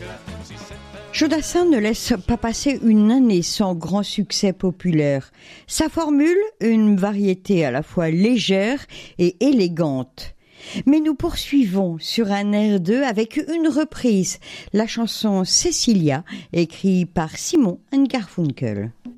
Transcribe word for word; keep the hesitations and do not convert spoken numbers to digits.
Jodassin ne laisse pas passer une année sans grand succès populaire. Sa formule, une variété à la fois légère et élégante. Mais nous poursuivons sur un air d'eux avec une reprise, la chanson Cecilia, écrite par Simon and Garfunkel.